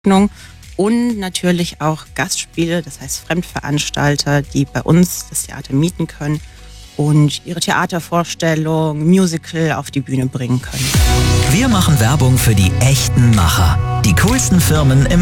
und natürlich auch Gastspiele, das heißt Fremdveranstalter, die bei uns das Theater mieten können und ihre Theatervorstellung, Musical auf die Bühne bringen können. Wir machen Werbung für die echten Macher, die coolsten Firmen im